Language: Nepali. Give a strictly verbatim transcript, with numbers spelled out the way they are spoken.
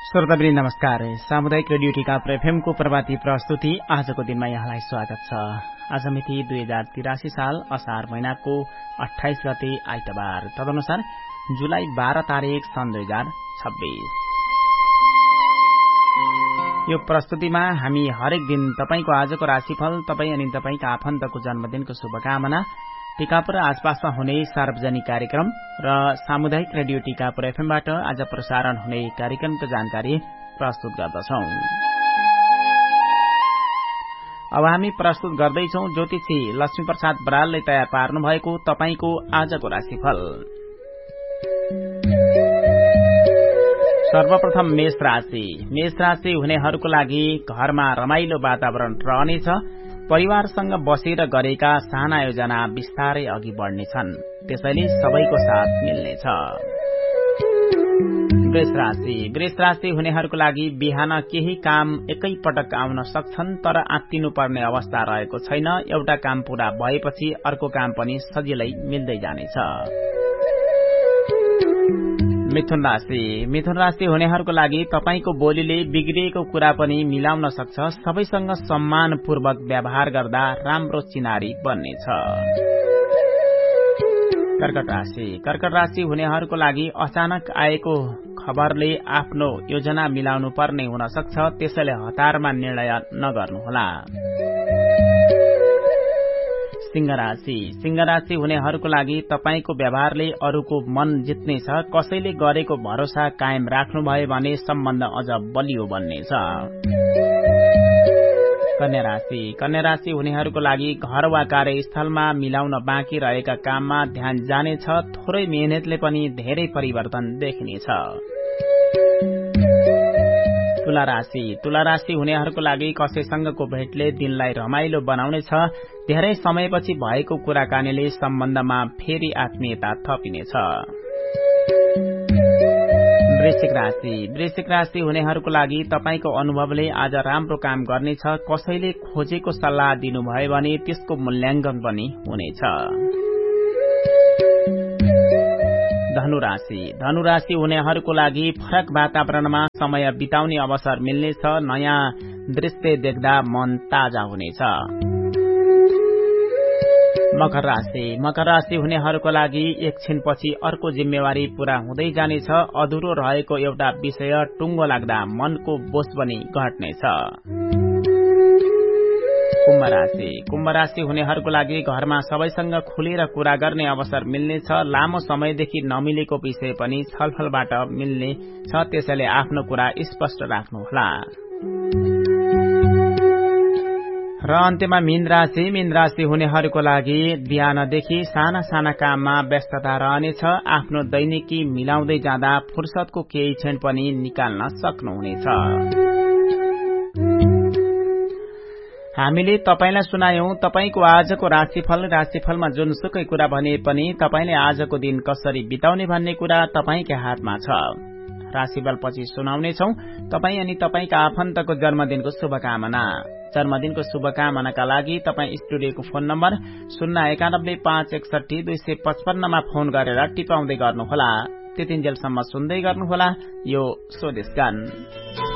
श्रोतावृन्द नमस्कार। सामुदायिक रेडियो टिकापुर एफएमको प्रभाती प्रस्तुति आजको दिनमा यहाँलाई स्वागत छ। आज मिति दुई हजार तिरासी साल असार महिनाको अठाइस गते आइतबार, तदनुसार जुलाई बाह्र तारिक सन् दुई हजार छब्बीस। यो प्रस्तुतिमा हामी हरेक दिन तपाईंको आजको राशिफल, तपाई अनि तपाईंका आफन्तको जन्मदिनको शुभकामना, टिकापुर आसपासमा हुने सार्वजनिक कार्यक्रम र सामुदायिक रेडियो टिकापुर एफएमबाट आज प्रसारण हुने कार्यक्रमको जानकारी प्रस्तुत गर्दछौं। अब हामी प्रस्तुत गर्दैछौं ज्योतिषी लक्ष्मी प्रसाद बरालले तयार पार्नु भएको तपाईंको आजको राशिफल। सर्वप्रथम मेष राशि। मेष राशि हुनेहरूको लागि घरमा रमाइलो वातावरण रहनेछ। परिवारसँग बसेर गरेका साना योजना विस्तारै अघि बढ्नेछन्, त्यसैले सबैको साथ मिल्नेछ। वृष राशि। वृष राशि हुनेहरूको लागि बिहान केही काम एकै पटक आउन सक्छन्, तर आत्तिनु पर्ने अवस्था रहेको छैन। एउटा काम पूरा भएपछि अर्को काम पनि सजिलै मिल्दै जानेछ। मिथुन राशि। मिथुन राशि हुनेहरूको लागि तपाईंको बोलीले बिग्रिएको कुरा पनि मिलाउन सक्छ। सबैसँग सम्मानपूर्वक व्यवहार गर्दा राम्रो चिनारी बन्नेछ। कर्कट राशि। कर्कट राशि हुनेहरूको लागि अचानक आएको खबरले आफ्नो योजना मिलाउनु पर्ने हुन सक्छ, त्यसैले हतारमा निर्णय नगर्नुहोला। सिंह राशि। सिंह राशि हुनेहरूको लागि तपाईंको व्यवहारले अरूको मन जित्नेछ। कसैले गरेको भरोसा कायम राख्नुभयो भने सम्बन्ध अझ बलियो बन्नेछ। कन्या राशि। कन्या राशि हुनेहरूको लागि घर वा कार्यस्थलमा मिलाउन बाँकी रहेका काममा ध्यान जानेछ। थोरै मेहनतले पनि धेरै परिवर्तन देखिनेछ। तुला राशि। तुला राशि हुनेहरूको लागि कसैसँगको भेटले दिनलाई रमाइलो बनाउनेछ। धेरै समयपछि भएको कुराकानीले सम्बन्धमा फेरि आत्मीयता थपिनेछ। वृश्चिक राशि। वृश्चिक राशि हुनेहरूको लागि तपाईंको अनुभवले आज राम्रो काम गर्नेछ। कसैले खोजेको सल्लाह दिनुभयो भने त्यसको मूल्याङ्कन पनि हुनेछ। धनुराशि। धनुराशि हुनेहरूको लागि फरक वातावरणमा समय बिताउने अवसर मिल्नेछ। नयाँ दृश्य देख्दा मन ताजा हुनेछ। मकर राशि। मकर राशि हुनेहरूको लागि एकछिनपछि अर्को जिम्मेवारी पूरा हुँदै जानेछ। अधुरो रहेको एउटा विषय टुङ्गो लाग्दा मनको बोझ पनि घट्नेछ। कुम्भ राशि। कुम्भ राशि हुनेहरूको लागि घरमा सबैसँग खुलेर कुरा गर्ने अवसर मिल्नेछ। लामो समयदेखि नमिलेको विषय पनि छलफलबाट मिल्ने छ, त्यसैले आफ्नो कुरा स्पष्ट राख्नुहोला। र अन्त्यमा मीन राशि। मीन राशि हुनेहरूको लागि बिहानदेखि साना साना काममा व्यस्तता रहनेछ। आफ्नो दैनिकी मिलाउँदै जाँदा फुर्सदको केही क्षण पनि निकाल्न सक्नुहुनेछ। हामीले तपाईंलाई सुनायौं तपाईंको आजको राशिफल। राशिफलमा जुनसुकै कुरा भने पनि तपाईंले आजको दिन कसरी बिताउने भन्ने कुरा तपाईंकै हातमा छ। राशिफल पछि सुनाउनेछौं तपाई अनि तपाईंका आफन्तको जन्मदिनको शुभकामना। जन्मदिनको शुभकामनाका लागि तपाई स्टुडियोको फोन नम्बर शून्य एकानब्बे पाँच एकसठी दुई सय पचपन्नमा फोन गरेर टिपाउँदै गर्नुहोला। त्यतिन्जेलसम्म सुन्दै गर्नुहोला यो स्वदेश गान।